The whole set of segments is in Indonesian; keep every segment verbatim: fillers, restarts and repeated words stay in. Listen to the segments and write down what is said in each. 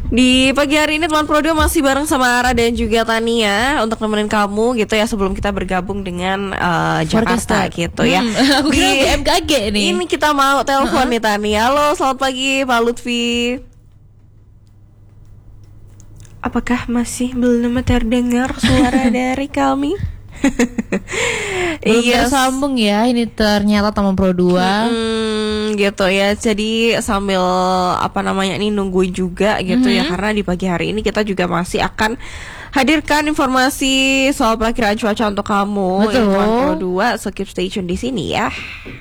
Di pagi hari ini teman Pro dua masih bareng sama Ara dan juga Tania untuk nemenin kamu gitu ya sebelum kita bergabung dengan uh, Jakarta gitu ya. Hmm, aku kira Di B M K G nih. Ini kita mau telepon uh-huh. nih Tania. Halo, selamat pagi Pak Lutfi. Apakah masih belum terdengar suara dari kami? Belum Iya, tersambung ya ini ternyata teman Pro dua. Hmm, gitu ya. Jadi sambil apa namanya ini nungguin juga gitu mm-hmm. ya, karena di pagi hari ini kita juga masih akan hadirkan informasi soal perakiran cuaca untuk kamu. Betul. Teman Pro dua, so keep stay tune di sini ya.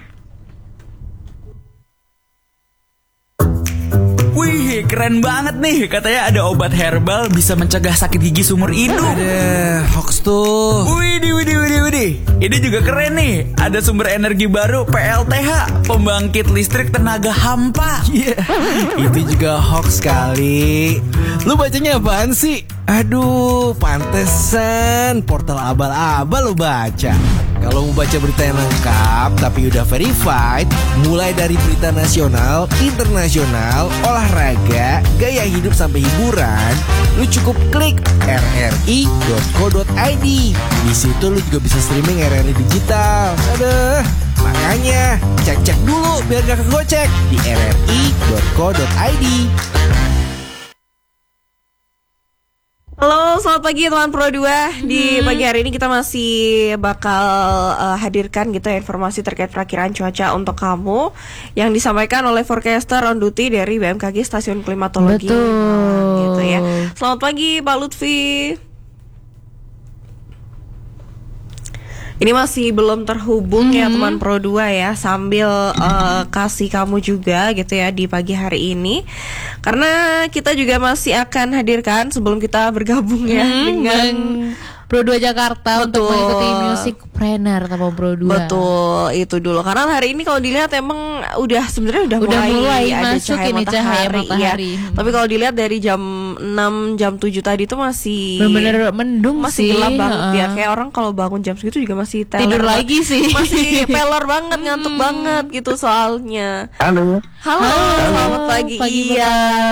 Wih, keren banget nih. Katanya ada obat herbal bisa mencegah sakit gigi seumur hidup. Ada hoax tuh. Widih, widih, widih, widih. Ini juga keren nih. Ada sumber energi baru P L T H, pembangkit listrik tenaga hampa. Iya, yeah. Itu juga hoax kali. Lu bacanya apaan sih? Aduh, pantesan portal abal-abal lu baca. Kalau mau baca berita yang lengkap tapi udah verified, mulai dari berita nasional, internasional, olahraga, gaya hidup sampai hiburan, lu cukup klik r r i dot co dot i d. Di situ lu juga bisa streaming R R I digital. Aduh, makanya cek-cek dulu biar gak kegocek di r r i dot co dot i d. Halo, selamat pagi teman Pro dua. Di pagi hari ini kita masih bakal uh, hadirkan gitu ya informasi terkait perakiran cuaca untuk kamu yang disampaikan oleh forecaster on duty dari B M K G Stasiun Klimatologi. Betul. Nah, gitu ya. Selamat pagi Pak Lutfi. Ini masih belum terhubung mm-hmm. ya teman Pro dua ya, sambil uh, kasih kamu juga gitu ya di pagi hari ini. Karena kita juga masih akan hadirkan sebelum kita bergabung ya mm-hmm. dengan Pro dua Jakarta. Betul. Untuk mengikuti Musicpreneur teman Pro dua. Betul, itu dulu. Karena hari ini kalau dilihat emang udah sebenarnya udah, udah mulai, mulai ada masuk cahaya ini matahari, cahaya matahari. Ya. Tapi kalau dilihat dari jam enam, jam tujuh tadi tuh masih benar-benar mendung masih sih. gelap banget uh. ya. Kayak orang kalau bangun jam segitu juga masih teler, tidur lagi sih. Masih peler banget, ngantuk hmm. banget gitu soalnya. Halo. Halo, Halo. Selamat pagi. pagi iya.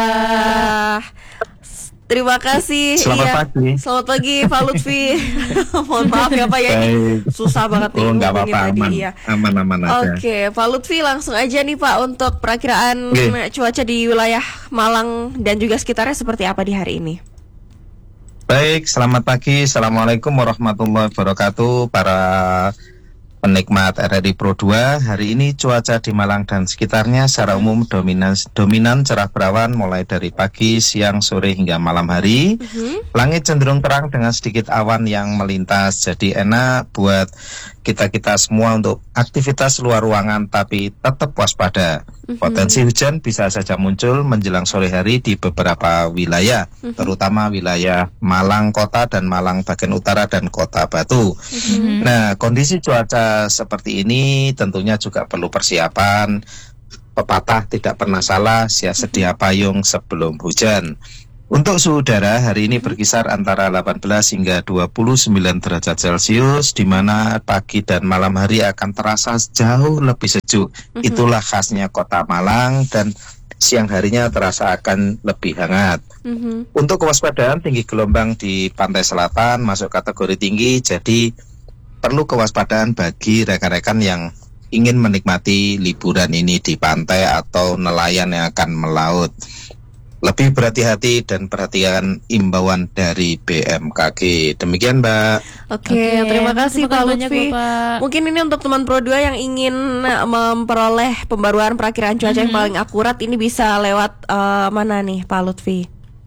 Terima kasih. Selamat iya. pagi. Selamat pagi Pak Lutfi. Mohon maaf ya Pak ya, ini susah banget nih. Oh, nggak apa-apa, tadi, aman, ya. aman-aman aja. Oke, Pak Lutfi langsung aja nih Pak untuk perakiraan okay. cuaca di wilayah Malang dan juga sekitarnya seperti apa di hari ini. Baik, selamat pagi. Assalamualaikum warahmatullahi wabarakatuh. Para penikmat R R I Pro dua, hari ini cuaca di Malang dan sekitarnya secara umum dominan, dominan cerah berawan mulai dari pagi, siang, sore hingga malam hari. Uh-huh. Langit cenderung terang dengan sedikit awan yang melintas, jadi enak buat kita-kita semua untuk aktivitas luar ruangan, tapi tetap waspada. Uh-huh. Potensi hujan bisa saja muncul menjelang sore hari di beberapa wilayah, uh-huh. terutama wilayah Malang Kota dan Malang bagian utara dan Kota Batu. Uh-huh. Nah, kondisi cuaca seperti ini tentunya juga perlu persiapan. Pepatah tidak pernah salah, siap sedia payung sebelum hujan. Untuk suhu udara hari ini berkisar antara delapan belas hingga dua puluh sembilan derajat Celcius, di mana pagi dan malam hari akan terasa jauh lebih sejuk. Mm-hmm. Itulah khasnya Kota Malang, dan siang harinya terasa akan lebih hangat. Mm-hmm. Untuk kewaspadaan, tinggi gelombang di pantai selatan masuk kategori tinggi, jadi perlu kewaspadaan bagi rekan-rekan yang ingin menikmati liburan ini di pantai atau nelayan yang akan melaut. Lebih berhati-hati dan perhatian imbauan dari B M K G. Demikian Mbak. Oke, okay, terima kasih Pak Lutfi. Mungkin ini untuk teman Pro dua yang ingin memperoleh pembaruan perakiran cuaca mm-hmm. yang paling akurat, ini bisa lewat uh, mana nih Pak Lutfi?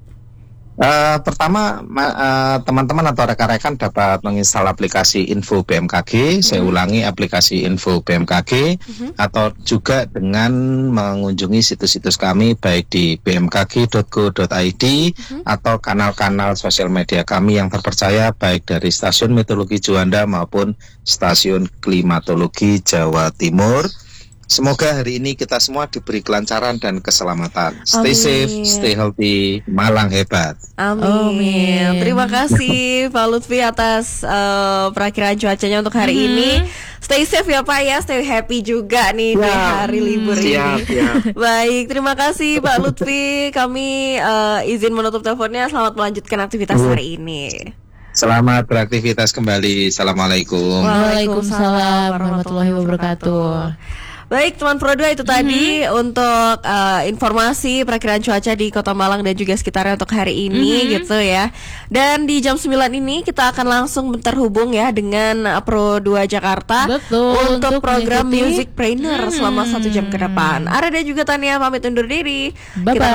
Uh, pertama ma- uh, teman-teman atau rekan-rekan dapat menginstal aplikasi Info B M K G. Mm-hmm. Saya ulangi, aplikasi Info B M K G, mm-hmm. atau juga dengan mengunjungi situs-situs kami baik di b m k g dot go dot i d, mm-hmm. atau kanal-kanal sosial media kami yang terpercaya baik dari Stasiun Meteorologi Juanda maupun Stasiun Klimatologi Jawa Timur. Semoga hari ini kita semua diberi kelancaran dan keselamatan. Stay Amin. safe, stay healthy, Malang hebat. Amin. Amin. Terima kasih Pak Lutfi atas uh, perakiraan cuacanya untuk hari Mhm. ini. Stay safe ya Pak ya, stay happy juga nih di hari libur Siap, ini. siap. Baik, terima kasih Pak Lutfi. Kami uh, izin menutup teleponnya. Selamat melanjutkan aktivitas hari ini. Selamat beraktivitas kembali. Assalamualaikum. Waalaikumsalam warahmatullahi wabarakatuh. Baik teman Pro dua itu tadi Mm-hmm. untuk uh, informasi perakiraan cuaca di Kota Malang dan juga sekitarnya untuk hari ini Mm-hmm. gitu ya. Dan di jam sembilan ini kita akan langsung terhubung ya dengan uh, Pro dua Jakarta Betul, untuk, untuk program mengikuti- Music Trainer selama satu jam ke depan. Arya dan juga Tania pamit undur diri. Bye-bye. Kita